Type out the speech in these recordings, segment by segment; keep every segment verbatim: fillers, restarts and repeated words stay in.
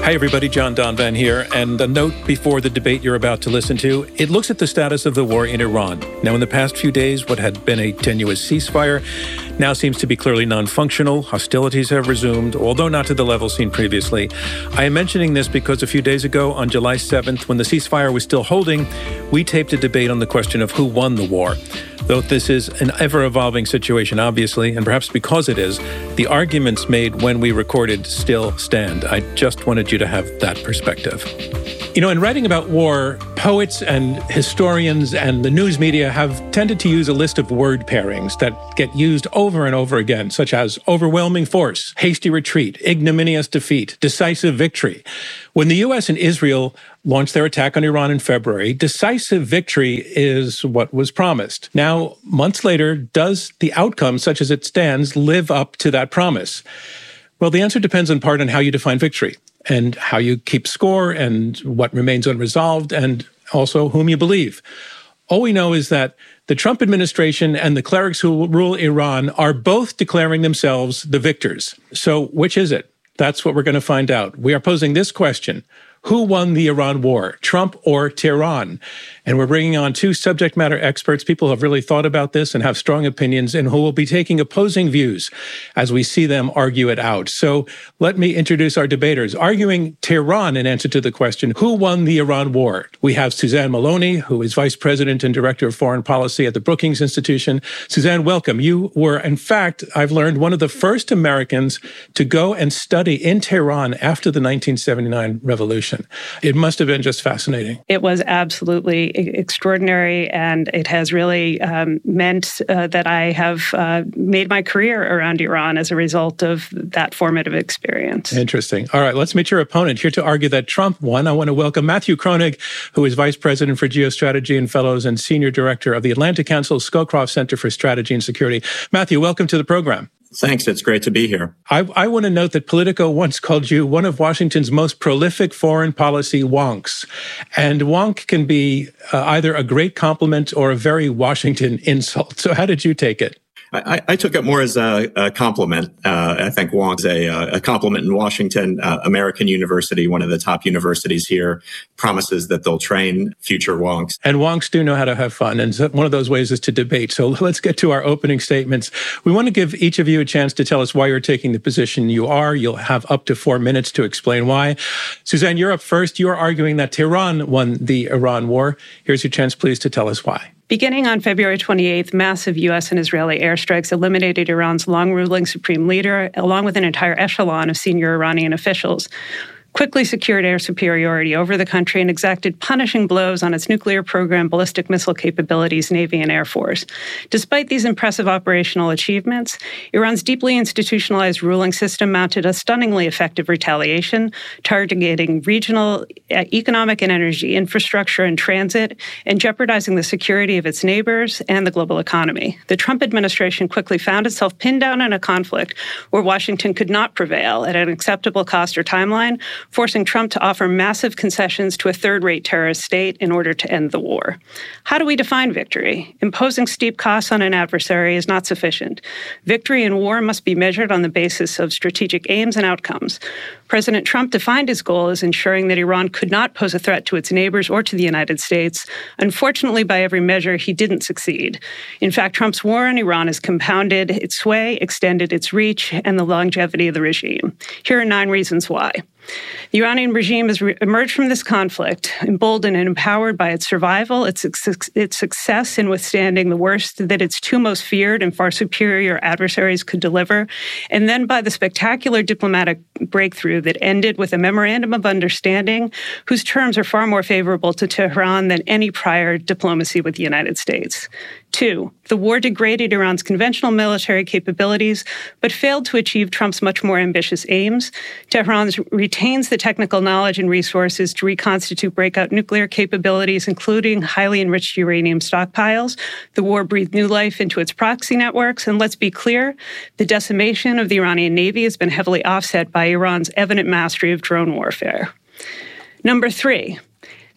Hi, everybody. John Donvan here. And a note before the debate you're about to listen to. It looks at the status of the war in Iran. Now, in the past few days, what had been a tenuous ceasefire now seems to be clearly non-functional. Hostilities have resumed, although not to the level seen previously. I am mentioning this because a few days ago, on July seventh, when the ceasefire was still holding, we taped a debate on the question of who won the war. Though this is an ever-evolving situation, obviously, and perhaps because it is, the arguments made when we recorded still stand. I just wanted you to have that perspective. You know, in writing about war, poets and historians and the news media have tended to use a list of word pairings that get used over and over again, such as overwhelming force, hasty retreat, ignominious defeat, decisive victory. When the U S and Israel launched their attack on Iran in February, decisive victory is what was promised. Now, months later, does the outcome, such as it stands, live up to that promise? Well, the answer depends in part on how you define victory and how you keep score and what remains unresolved and also whom you believe. All we know is that the Trump administration and the clerics who rule Iran are both declaring themselves the victors. So which is it? That's what we're going to find out. We are posing this question: who won the Iran war, Trump or Tehran? And we're bringing on two subject matter experts, people who have really thought about this and have strong opinions, and who will be taking opposing views as we see them argue it out. So let me introduce our debaters. Arguing Tehran in answer to the question, who won the Iran war? We have Suzanne Maloney, who is Vice President and Director of Foreign Policy at the Brookings Institution. Suzanne, welcome. You were, in fact, I've learned, one of the first Americans to go and study in Tehran after the nineteen seventy-nine revolution. It must have been just fascinating. It was absolutely extraordinary, and it has really um, meant uh, that I have uh, made my career around Iran as a result of that formative experience. Interesting. All right, let's meet your opponent. Here to argue that Trump won, I want to welcome Matthew Kronig, who is Vice President for Geostrategy and Fellows and Senior Director of the Atlantic Council Scowcroft Center for Strategy and Security. Matthew, welcome to the program. Thanks. It's great to be here. I, I want to note that Politico once called you one of Washington's most prolific foreign policy wonks. And wonk can be uh, either a great compliment or a very Washington insult. So how did you take it? I, I took it more as a, a compliment. Uh, I think wonk's a, a compliment in Washington. Uh, American University, one of the top universities here, promises that they'll train future wonks. And wonks do know how to have fun. And one of those ways is to debate. So let's get to our opening statements. We want to give each of you a chance to tell us why you're taking the position you are. You'll have up to four minutes to explain why. Suzanne, you're up first. You're arguing that Tehran won the Iran war. Here's your chance, please, to tell us why. Beginning on February twenty-eighth, massive U S and Israeli airstrikes eliminated Iran's long-ruling supreme leader, along with an entire echelon of senior Iranian officials, quickly secured air superiority over the country, and exacted punishing blows on its nuclear program, ballistic missile capabilities, Navy, and Air Force. Despite these impressive operational achievements, Iran's deeply institutionalized ruling system mounted a stunningly effective retaliation, targeting regional economic and energy infrastructure and transit, and jeopardizing the security of its neighbors and the global economy. The Trump administration quickly found itself pinned down in a conflict where Washington could not prevail at an acceptable cost or timeline, forcing Trump to offer massive concessions to a third-rate terrorist state in order to end the war. How do we define victory? Imposing steep costs on an adversary is not sufficient. Victory in war must be measured on the basis of strategic aims and outcomes. President Trump defined his goal as ensuring that Iran could not pose a threat to its neighbors or to the United States. Unfortunately, by every measure, he didn't succeed. In fact, Trump's war on Iran has compounded its sway, extended its reach, and the longevity of the regime. Here are nine reasons why. The Iranian regime has re- emerged from this conflict emboldened and empowered by its survival, its, its success in withstanding the worst that its two most feared and far superior adversaries could deliver, and then by the spectacular diplomatic breakthrough that ended with a memorandum of understanding whose terms are far more favorable to Tehran than any prior diplomacy with the United States. Two, the war degraded Iran's conventional military capabilities, but failed to achieve Trump's much more ambitious aims. Tehran retains the technical knowledge and resources to reconstitute breakout nuclear capabilities, including highly enriched uranium stockpiles. The war breathed new life into its proxy networks, and let's be clear, the decimation of the Iranian Navy has been heavily offset by Iran's evident mastery of drone warfare. Number three,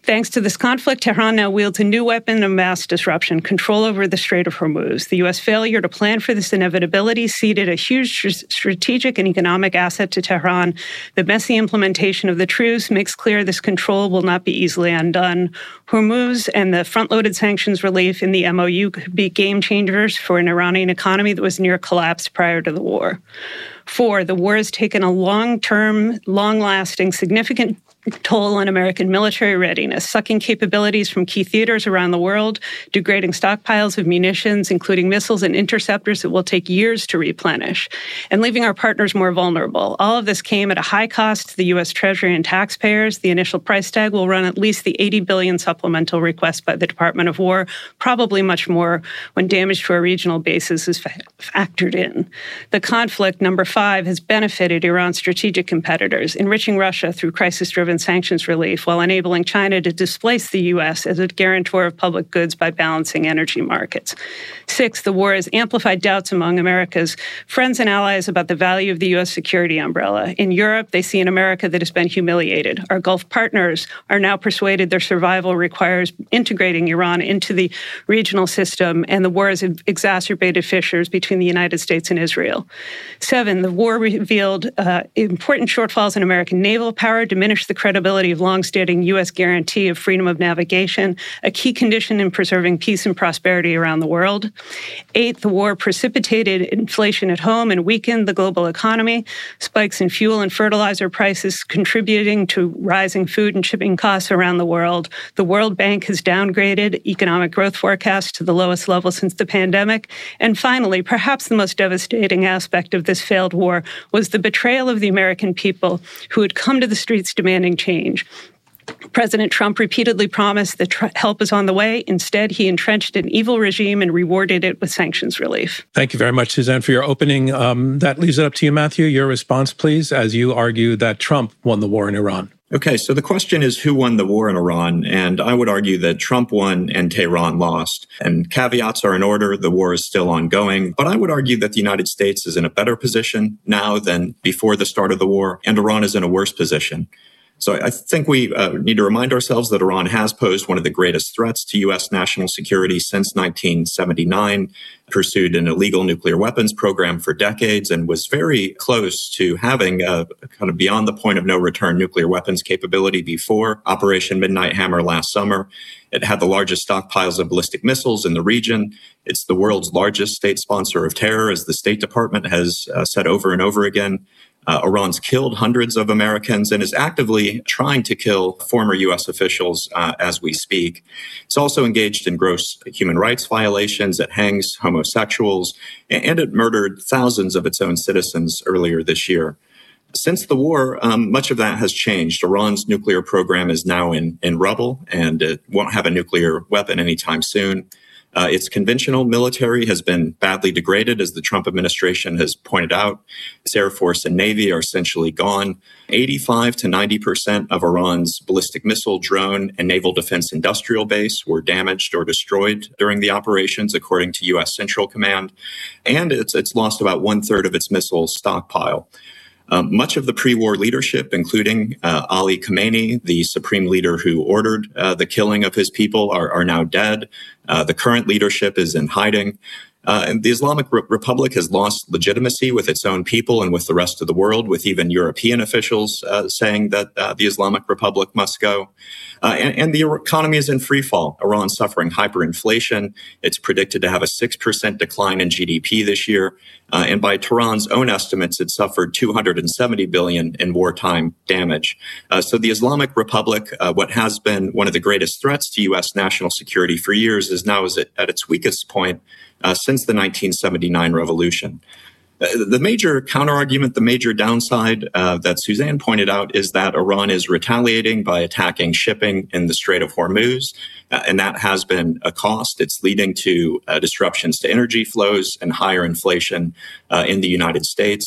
Thanks to this conflict, Tehran now wields a new weapon of mass disruption, control over the Strait of Hormuz. The U S failure to plan for this inevitability ceded a huge strategic and economic asset to Tehran. The messy implementation of the truce makes clear this control will not be easily undone. Hormuz and the front-loaded sanctions relief in the M O U could be game changers for an Iranian economy that was near collapse prior to the war. Four, the war has taken a long-term, long-lasting, significant toll on American military readiness, sucking capabilities from key theaters around the world, degrading stockpiles of munitions, including missiles and interceptors that will take years to replenish, and leaving our partners more vulnerable. All of this came at a high cost to the U S Treasury and taxpayers. The initial price tag will run at least the eighty billion dollars supplemental request by the Department of War, probably much more when damage to our regional bases is fa- factored in. The conflict, number five, has benefited Iran's strategic competitors, enriching Russia through crisis-driven sanctions relief while enabling China to displace the U S as a guarantor of public goods by balancing energy markets. Six, the war has amplified doubts among America's friends and allies about the value of the U S security umbrella. In Europe, they see an America that has been humiliated. Our Gulf partners are now persuaded their survival requires integrating Iran into the regional system, and the war has exacerbated fissures between the United States and Israel. Seven, the war revealed uh, important shortfalls in American naval power, diminished the credibility of longstanding U S guarantee of freedom of navigation, a key condition in preserving peace and prosperity around the world. Eight, the war precipitated inflation at home and weakened the global economy, spikes in fuel and fertilizer prices contributing to rising food and shipping costs around the world. The World Bank has downgraded economic growth forecasts to the lowest level since the pandemic. And finally, perhaps the most devastating aspect of this failed war was the betrayal of the American people who had come to the streets demanding change. President Trump repeatedly promised that tr- help is on the way. Instead, he entrenched an evil regime and rewarded it with sanctions relief. Thank you very much, Suzanne, for your opening. Um, that leaves it up to you, Matthew. Your response, please, as you argue that Trump won the war in Iran. Okay, so the question is who won the war in Iran? And I would argue that Trump won and Tehran lost. And caveats are in order. The war is still ongoing. But I would argue that the United States is in a better position now than before the start of the war, and Iran is in a worse position. So I think we uh, need to remind ourselves that Iran has posed one of the greatest threats to U S national security since nineteen seventy-nine, pursued an illegal nuclear weapons program for decades, and was very close to having a kind of beyond the point of no return nuclear weapons capability before Operation Midnight Hammer last summer. It had the largest stockpiles of ballistic missiles in the region. It's the world's largest state sponsor of terror, as the State Department has uh, said over and over again. Uh, Iran's killed hundreds of Americans and is actively trying to kill former U S officials uh, as we speak. It's also engaged in gross human rights violations. It hangs homosexuals, and it murdered thousands of its own citizens earlier this year. Since the war, um, much of that has changed. Iran's nuclear program is now in, in rubble, and it won't have a nuclear weapon anytime soon. Uh, its conventional military has been badly degraded, as the Trump administration has pointed out. Its Air Force and Navy are essentially gone. eighty-five to ninety percent of Iran's ballistic missile, drone, and naval defense industrial base were damaged or destroyed during the operations, according to U S Central Command. And it's, it's lost about one-third of its missile stockpile. Um, much of the pre-war leadership, including uh, Ali Khamenei, the supreme leader who ordered uh, the killing of his people, are, are now dead. Uh, the current leadership is in hiding. Uh, and the Islamic Re- Republic has lost legitimacy with its own people and with the rest of the world, with even European officials uh, saying that uh, the Islamic Republic must go. Uh, and, and the economy is in free fall. Iran's suffering hyperinflation. It's predicted to have a six percent decline in G D P this year. Uh, and by Tehran's own estimates, it suffered two hundred seventy billion dollars in wartime damage. Uh, so the Islamic Republic, uh, what has been one of the greatest threats to U S national security for years, is now is at its weakest point uh, since the nineteen seventy-nine revolution. The major counterargument, the major downside uh, that Suzanne pointed out is that Iran is retaliating by attacking shipping in the Strait of Hormuz, uh, and that has been a cost. It's leading to uh, disruptions to energy flows and higher inflation uh, in the United States.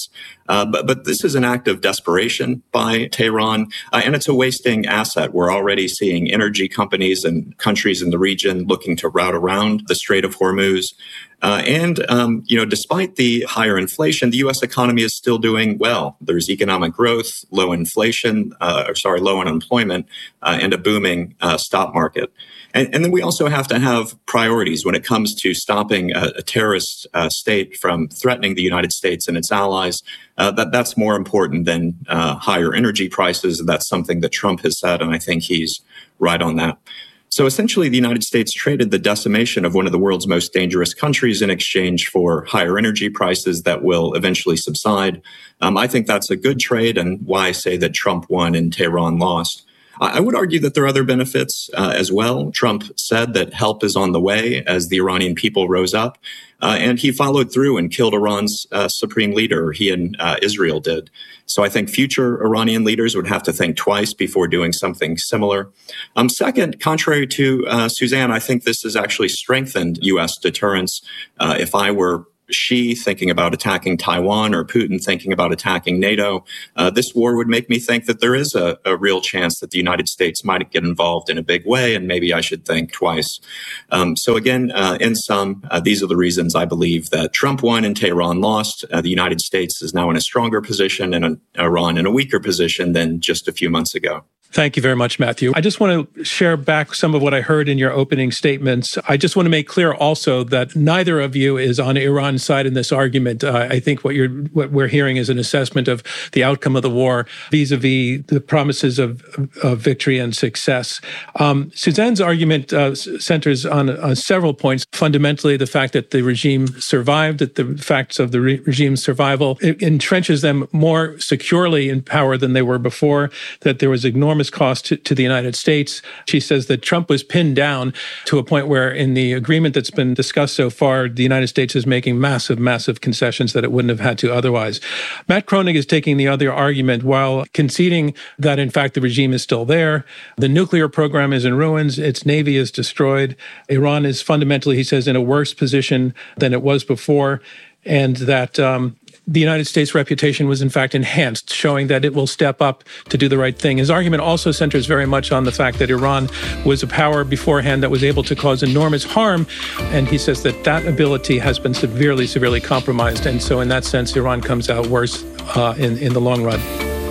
Uh, but, but this is an act of desperation by Tehran, uh, and it's a wasting asset. We're already seeing energy companies and countries in the region looking to route around the Strait of Hormuz. Uh, and, um, you know, despite the higher inflation, the U S economy is still doing well. There's economic growth, low inflation, uh, or sorry, low unemployment, uh, and a booming uh, stock market. And, and then we also have to have priorities when it comes to stopping a, a terrorist uh, state from threatening the United States and its allies. Uh, that that's more important than uh, higher energy prices. That's something that Trump has said, and I think he's right on that. So essentially, the United States traded the decimation of one of the world's most dangerous countries in exchange for higher energy prices that will eventually subside. Um, I think that's a good trade, and why I say that Trump won and Tehran lost. I would argue that there are other benefits uh, as well. Trump said that help is on the way as the Iranian people rose up. Uh, and he followed through and killed Iran's uh, supreme leader. He and uh, Israel did. So I think future Iranian leaders would have to think twice before doing something similar. Um, second, contrary to uh, Suzanne, I think this has actually strengthened U S deterrence. Uh, if I were Xi thinking about attacking Taiwan or Putin thinking about attacking NATO, uh, this war would make me think that there is a, a real chance that the United States might get involved in a big way, and maybe I should think twice. Um, so again, uh, in sum, uh, these are the reasons I believe that Trump won and Tehran lost. Uh, the United States is now in a stronger position and uh, Iran in a weaker position than just a few months ago. Thank you very much, Matthew. I just want to share back some of what I heard in your opening statements. I just want to make clear also that neither of you is on Iran's side in this argument. Uh, I think what you're what we're hearing is an assessment of the outcome of the war vis-a-vis the promises of, of victory and success. Um, Suzanne's argument uh, centers on, on several points. Fundamentally, the fact that the regime survived, that the facts of the re- regime's survival it entrenches them more securely in power than they were before, that there was enormous cost to, to the United States. She says that Trump was pinned down to a point where in the agreement that's been discussed so far, the United States is making massive, massive concessions that it wouldn't have had to otherwise. Matt Kroenig is taking the other argument while conceding that, in fact, the regime is still there. The nuclear program is in ruins. Its navy is destroyed. Iran is fundamentally, he says, in a worse position than it was before, and that um, the United States' reputation was in fact enhanced, showing that it will step up to do the right thing. His argument also centers very much on the fact that Iran was a power beforehand that was able to cause enormous harm, and he says that that ability has been severely, severely compromised, and so in that sense, Iran comes out worse uh, in, in the long run.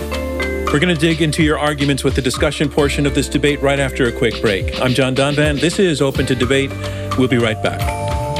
We're going to dig into your arguments with the discussion portion of this debate right after a quick break. I'm John Donvan. This is Open to Debate. We'll be right back.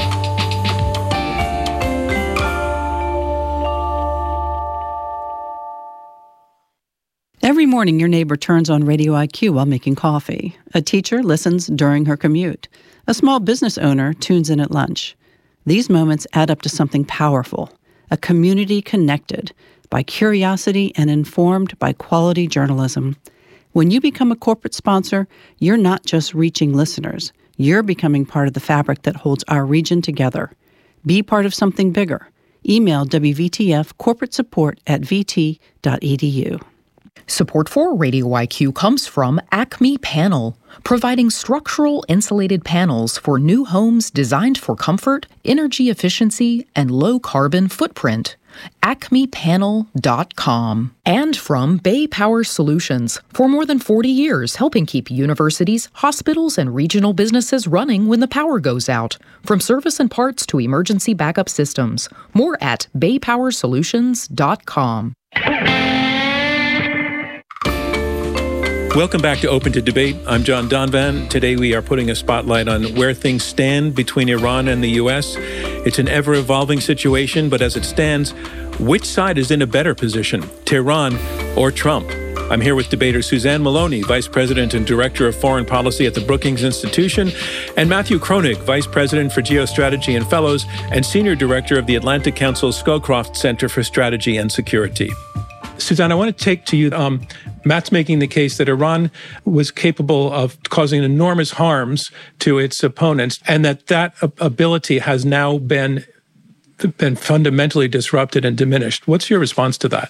Every morning, your neighbor turns on Radio I Q while making coffee. A teacher listens during her commute. A small business owner tunes in at lunch. These moments add up to something powerful, a community connected by curiosity and informed by quality journalism. When you become a corporate sponsor, you're not just reaching listeners. You're becoming part of the fabric that holds our region together. Be part of something bigger. Email W V T F corporate support at v t dot e d u. Support for Radio I Q comes from Acme Panel, providing structural insulated panels for new homes designed for comfort, energy efficiency, and low carbon footprint. acme panel dot com. And from Bay Power Solutions, for more than forty years, helping keep universities, hospitals, and regional businesses running when the power goes out. From service and parts to emergency backup systems. More at bay power solutions dot com. Welcome back to Open to Debate. I'm John Donvan. Today we are putting a spotlight on where things stand between Iran and the U S. It's an ever-evolving situation, but as it stands, which side is in a better position, Tehran or Trump? I'm here with debater Suzanne Maloney, Vice President and Director of Foreign Policy at the Brookings Institution, and Matthew Kroenig, Vice President for Geostrategy and Fellows and Senior Director of the Atlantic Council Scowcroft Center for Strategy and Security. Suzanne, I want to take to you, um, Matt's making the case that Iran was capable of causing enormous harms to its opponents, and that that ability has now been, been fundamentally disrupted and diminished. What's your response to that?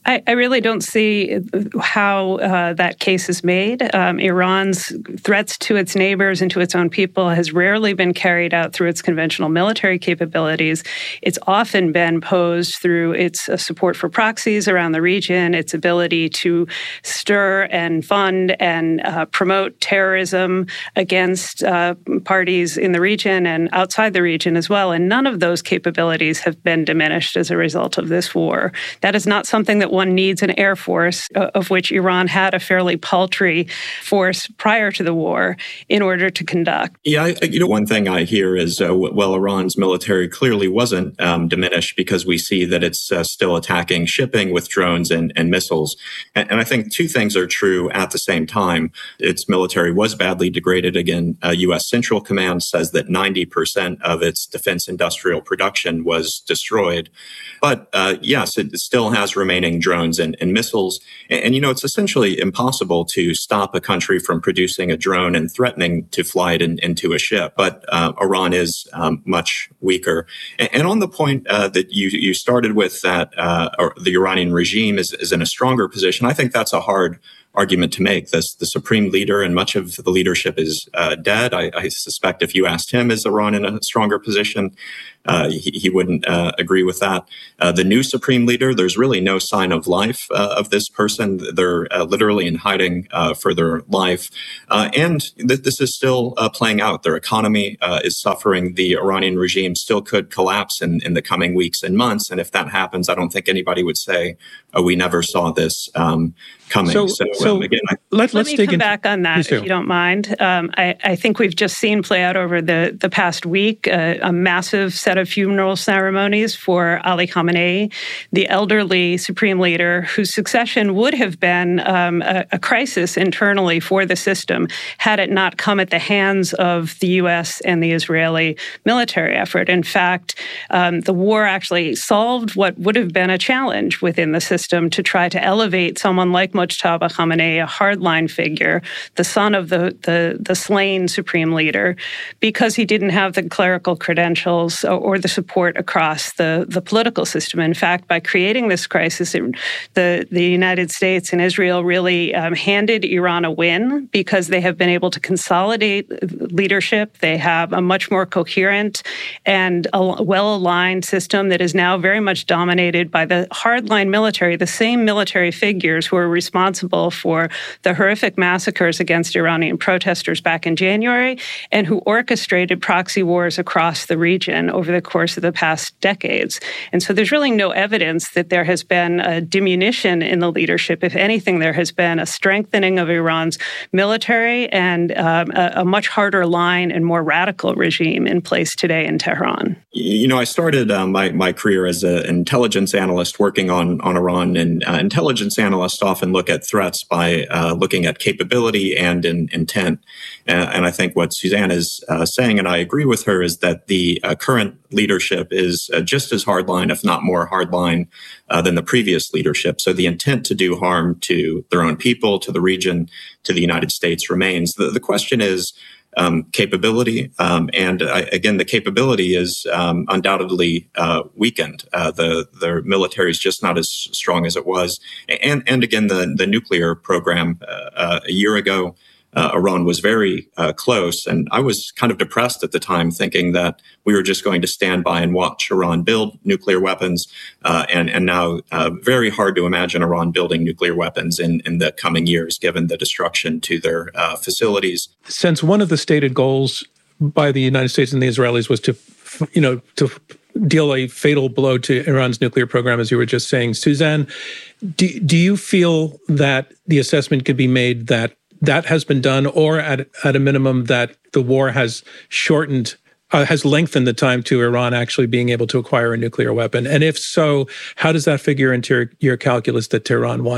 I, I really don't see how uh, that case is made. Um, Iran's threats to its neighbors and to its own people has rarely been carried out through its conventional military capabilities. It's often been posed through its uh, support for proxies around the region, its ability to stir and fund and uh, promote terrorism against uh, parties in the region and outside the region as well. And none of those capabilities have been diminished as a result of this war. That is not something that one needs an air force, uh, of which Iran had a fairly paltry force prior to the war, in order to conduct. Yeah, I, you know, one thing I hear is, uh, well, Iran's military clearly wasn't um, diminished because we see that it's uh, still attacking shipping with drones and, and missiles. And, and I think two things are true at the same time. Its military was badly degraded. Again, uh, U S Central Command says that ninety percent of its defense industrial production was destroyed. But uh, yes, it still has remaining drones and, and missiles. And, and, you know, it's essentially impossible to stop a country from producing a drone and threatening to fly it in, into a ship. But uh, Iran is um, much weaker. And, and on the point uh, that you, you started with, that uh, or the Iranian regime is, is in a stronger position, I think that's a hard argument to make. This, the supreme leader and much of the leadership is uh, dead. I, I suspect if you asked him, is Iran in a stronger position? Uh, he, he wouldn't uh, agree with that. Uh, the new supreme leader, there's really no sign of life uh, of this person. They're uh, literally in hiding uh, for their life. Uh, and th- this is still uh, playing out. Their economy uh, is suffering. The Iranian regime still could collapse in, in the coming weeks and months. And if that happens, I don't think anybody would say, oh, we never saw this um, coming. So, so, so um, again, I, let, let let's me dig come into, back on that, if you don't mind. Um, I, I think we've just seen play out over the, the past week uh, a massive set of funeral ceremonies for Ali Khamenei, the elderly supreme leader whose succession would have been um, a, a crisis internally for the system had it not come at the hands of the U S and the Israeli military effort. In fact, um, the war actually solved what would have been a challenge within the system to try to elevate someone like Mojtaba Khamenei, a hardline figure, the son of the, the, the slain supreme leader, because he didn't have the clerical credentials or, or the support across the, the political system. In fact, by creating this crisis, it, the, the United States and Israel really um, handed Iran a win, because they have been able to consolidate leadership. They have a much more coherent and a well-aligned system that is now very much dominated by the hardline military, the same military figures who are responsible for the horrific massacres against Iranian protesters back in January and who orchestrated proxy wars across the region over the course of the past decades. And so there's really no evidence that there has been a diminution in the leadership. If anything, there has been a strengthening of Iran's military and um, a, a much harder line and more radical regime in place today in Tehran. You know, I started uh, my, my career as an intelligence analyst working on, on Iran, and uh, intelligence analysts often look at threats by uh, looking at capability and in, intent. Uh, and I think what Suzanne is uh, saying, and I agree with her, is that the uh, current leadership is uh, just as hardline, if not more hardline, uh, than the previous leadership. So the intent to do harm to their own people, to the region, to the United States remains. The, the question is, Um, capability. Um, and I, again, the capability is um, undoubtedly uh, weakened. Uh, the the military is just not as strong as it was. And and again, the the nuclear program uh, uh, a year ago, uh, Iran was very uh, close. And I was kind of depressed at the time, thinking that we were just going to stand by and watch Iran build nuclear weapons. Uh, and, and now uh, very hard to imagine Iran building nuclear weapons in, in the coming years, given the destruction to their uh, facilities. Since one of the stated goals by the United States and the Israelis was to, you know, to deal a fatal blow to Iran's nuclear program, as you were just saying, Suzanne, do, do you feel that the assessment could be made that that has been done, or at, at a minimum that the war has shortened, uh, has lengthened the time to Iran actually being able to acquire a nuclear weapon? And if so, how does that figure into your, your calculus that Tehran won?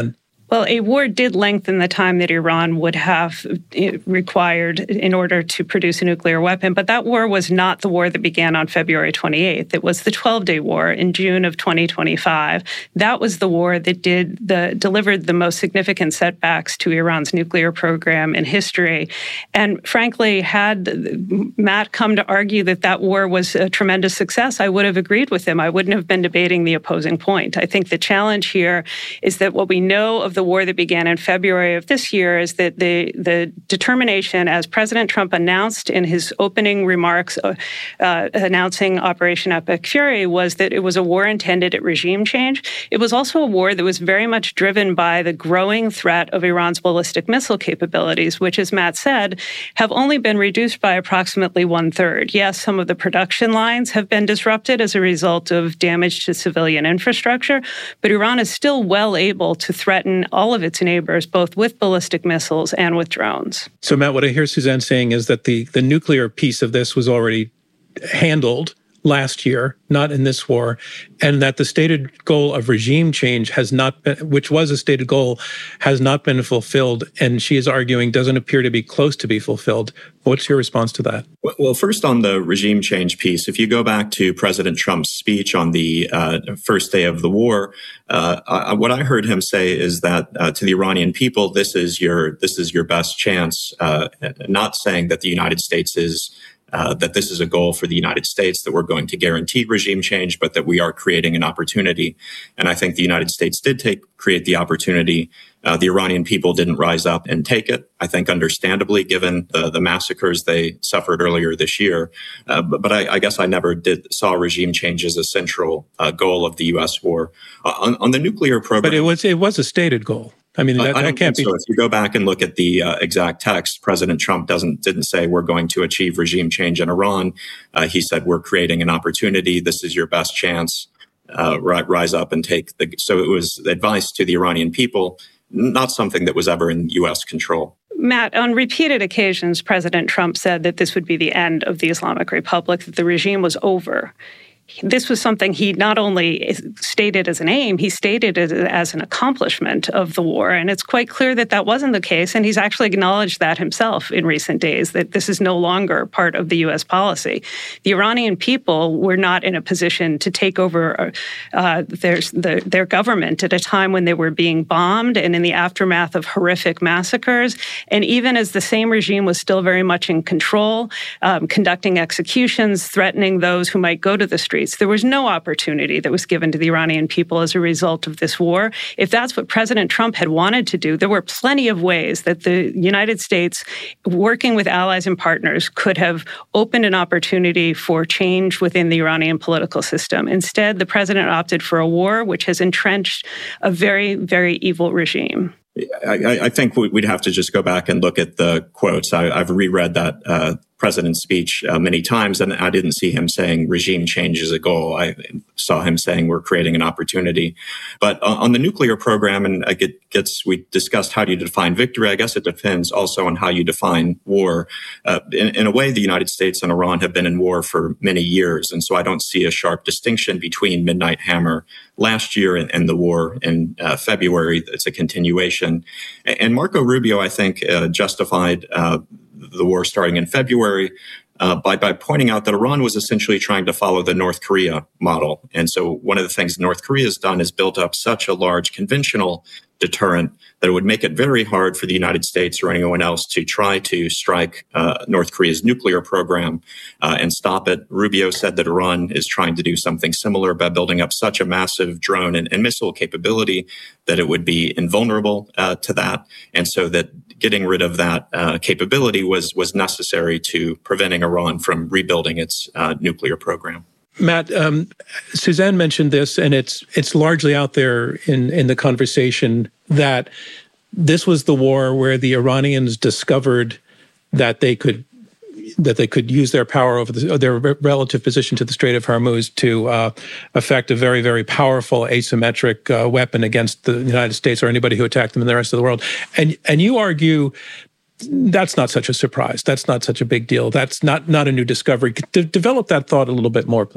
Well, a war did lengthen the time that Iran would have required in order to produce a nuclear weapon, but that war was not the war that began on February twenty-eighth. It was the twelve-day war in June of twenty twenty-five. That was the war that did the delivered the most significant setbacks to Iran's nuclear program in history. And frankly, had Matt come to argue that that war was a tremendous success, I would have agreed with him. I wouldn't have been debating the opposing point. I think the challenge here is that what we know of the war that began in February of this year is that the, the determination, as President Trump announced in his opening remarks uh, uh, announcing Operation Epic Fury, was that it was a war intended at regime change. It was also a war that was very much driven by the growing threat of Iran's ballistic missile capabilities, which, as Matt said, have only been reduced by approximately one-third. Yes, some of the production lines have been disrupted as a result of damage to civilian infrastructure, but Iran is still well able to threaten all of its neighbors, both with ballistic missiles and with drones. So, Matt, what I hear Suzanne saying is that the, the nuclear piece of this was already handled last year, not in this war, and that the stated goal of regime change has not been, which was a stated goal, has not been fulfilled, and she is arguing doesn't appear to be close to be fulfilled. What's your response to that? Well, first on the regime change piece, if you go back to President Trump's speech on the uh, first day of the war, uh, I, what I heard him say is that uh, to the Iranian people, this is your this is your best chance. Uh, not saying that the United States is Uh, that this is a goal for the United States, that we're going to guarantee regime change, but that we are creating an opportunity. And I think the United States did take create the opportunity. Uh, the Iranian people didn't rise up and take it, I think understandably, given the, the massacres they suffered earlier this year. Uh, but but I, I guess I never did saw regime change as a central uh, goal of the U S war. Uh, on, on the nuclear program— But it was it was a stated goal. I mean, that, I don't that can't think be. So. If you go back and look at the uh, exact text, President Trump doesn't didn't say we're going to achieve regime change in Iran. Uh, he said we're creating an opportunity. This is your best chance. Uh, rise up and take the. So it was advice to the Iranian people, not something that was ever in U S control. Matt, on repeated occasions, President Trump said that this would be the end of the Islamic Republic, that the regime was over. This was something he not only stated as an aim, he stated it as an accomplishment of the war. And it's quite clear that that wasn't the case. And he's actually acknowledged that himself in recent days, that this is no longer part of the U S policy. The Iranian people were not in a position to take over uh, their, the, their government at a time when they were being bombed and in the aftermath of horrific massacres. And even as the same regime was still very much in control, um, conducting executions, threatening those who might go to the streets, there was no opportunity that was given to the Iranian people as a result of this war. If that's what President Trump had wanted to do, there were plenty of ways that the United States, working with allies and partners, could have opened an opportunity for change within the Iranian political system. Instead, the president opted for a war which has entrenched a very, very evil regime. I, I think we'd have to just go back and look at the quotes. I, I've reread that uh, president's speech uh, many times, and I didn't see him saying regime change is a goal. I saw him saying we're creating an opportunity. But uh, on the nuclear program, and I get, gets we discussed how do you define victory. I guess it depends also on how you define war. Uh, in, in a way, the United States and Iran have been in war for many years, and so I don't see a sharp distinction between Midnight Hammer last year and, and the war in uh, February. It's a continuation. And Marco Rubio, I think, uh, justified uh, the war starting in February uh, by, by pointing out that Iran was essentially trying to follow the North Korea model. And so one of the things North Korea has done is built up such a large conventional deterrent that it would make it very hard for the United States or anyone else to try to strike uh, North Korea's nuclear program uh, and stop it. Rubio said that Iran is trying to do something similar by building up such a massive drone and, and missile capability that it would be invulnerable uh, to that. And so that getting rid of that uh, capability was, was necessary to preventing Iran from rebuilding its uh, nuclear program. Matt, um, Suzanne mentioned this, and it's it's largely out there in, in the conversation that this was the war where the Iranians discovered that they could that they could use their power over the, their relative position to the Strait of Hormuz to uh, affect a very, very powerful asymmetric uh, weapon against the United States or anybody who attacked them in the rest of the world. And and you argue that's not such a surprise. That's not such a big deal. That's not, not a new discovery. De- develop that thought a little bit more, please.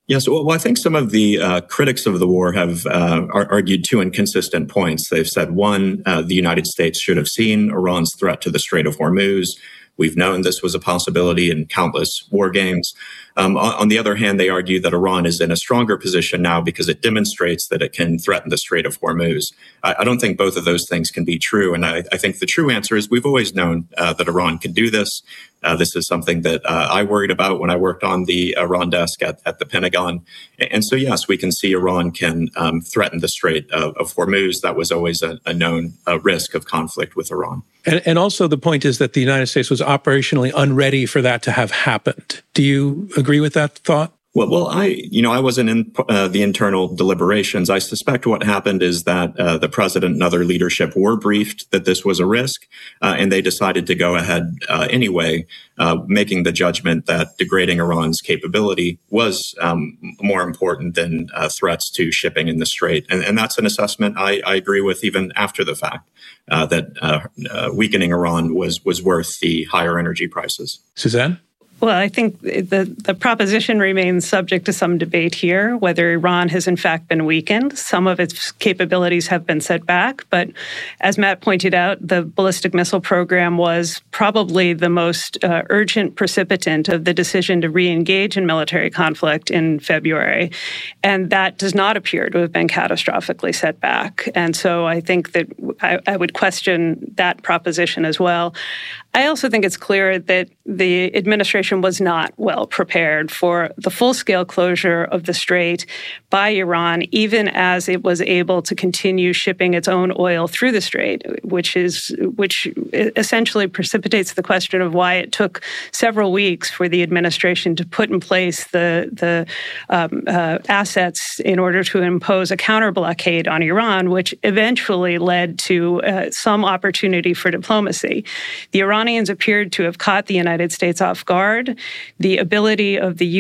Yes, well, I think some of the uh, critics of the war have uh, argued two inconsistent points. They've said, one, uh, the United States should have seen Iran's threat to the Strait of Hormuz. We've known this was a possibility in countless war games. Um, on, on the other hand, they argue that Iran is in a stronger position now because it demonstrates that it can threaten the Strait of Hormuz. I, I don't think both of those things can be true. And I, I think the true answer is we've always known uh, that Iran can do this. Uh, this is something that uh, I worried about when I worked on the Iran desk at, at the Pentagon. And so, yes, we can see Iran can um, threaten the Strait of, of Hormuz. That was always a, a known uh, risk of conflict with Iran. And, and also the point is that the United States was operationally unready for that to have happened. Do you agree with that thought? Well, well, I, you know, I wasn't in uh, the internal deliberations. I suspect what happened is that uh, the president and other leadership were briefed that this was a risk, uh, and they decided to go ahead uh, anyway, uh, making the judgment that degrading Iran's capability was um, more important than uh, threats to shipping in the Strait. And, and that's an assessment I, I agree with even after the fact, uh, that uh, uh, weakening Iran was was worth the higher energy prices. Suzanne? Well, I think the, the proposition remains subject to some debate here, whether Iran has in fact been weakened. Some of its capabilities have been set back, but as Matt pointed out, the ballistic missile program was probably the most uh, urgent precipitant of the decision to re-engage in military conflict in February. And that does not appear to have been catastrophically set back. And so I think that I, I would question that proposition as well. I also think it's clear that the administration was not well prepared for the full-scale closure of the Strait by Iran, even as it was able to continue shipping its own oil through the Strait, which is which essentially precipitates the question of why it took several weeks for the administration to put in place the the um, uh, assets in order to impose a counter-blockade on Iran, which eventually led to uh, some opportunity for diplomacy. The Iranians appeared to have caught the United States off guard. The ability of the